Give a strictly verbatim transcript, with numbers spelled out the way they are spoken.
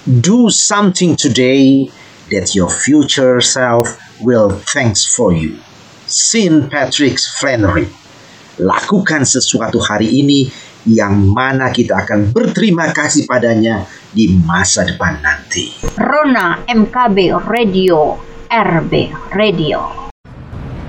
Do something today that your future self will thanks for you. Saint Patrick Flannery. Lakukan sesuatu hari ini yang mana kita akan berterima kasih padanya di masa depan nanti. Rona M K B Radio, R B Radio.